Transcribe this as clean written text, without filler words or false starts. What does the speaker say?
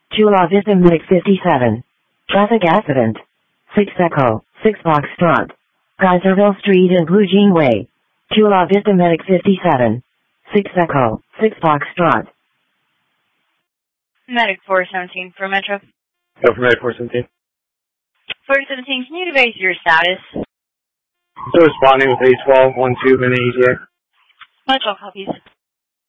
Chula Vista Medic 57. Traffic accident. 6 Echo, 6 Foxtrot. Kaiserville Street and Blue Jean Way. Chula Vista Medic 57. 6 Echo, 6 Foxtrot. Medic 417 for Metro. Go for Medic 417. 417, can you advise your status? Still responding with A12, 12, 12, minute ETA. Metro copies.